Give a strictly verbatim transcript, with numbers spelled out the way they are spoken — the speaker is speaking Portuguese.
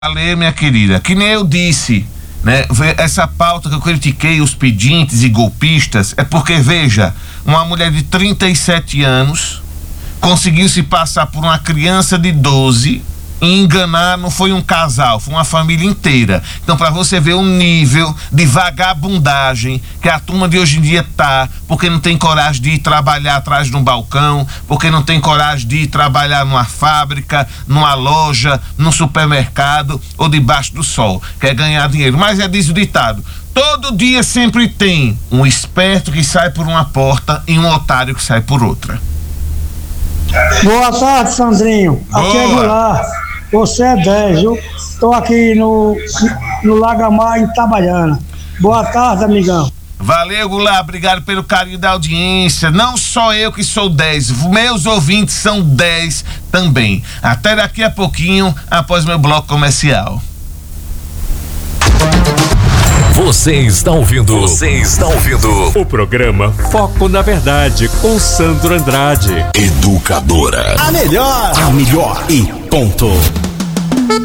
Valeu, minha querida. Que nem eu disse, né? Essa pauta que eu critiquei os pedintes e golpistas é porque, veja, uma mulher de trinta e sete anos conseguiu se passar por uma criança de doze e enganar, não foi um casal, foi uma família inteira. Então, para você ver o nível de vagabundagem que a turma de hoje em dia tá, porque não tem coragem de ir trabalhar atrás de um balcão, porque não tem coragem de ir trabalhar numa fábrica, numa loja, num supermercado ou debaixo do sol. Quer ganhar dinheiro. Mas é diz o ditado: todo dia sempre tem um esperto que sai por uma porta e um otário que sai por outra. Boa tarde, Sandrinho. Boa. Aqui é Goulart. Você é dez, viu? Estou aqui no, no Lagamar, em Itabaiana. Boa tarde, amigão. Valeu, Goulart. Obrigado pelo carinho da audiência. Não só eu que sou dez, meus ouvintes são dez também. Até daqui a pouquinho, após meu bloco comercial. Você está ouvindo. Você está ouvindo o programa Foco na Verdade com Sandro Andrade. Educadora. A melhor. A melhor e ponto.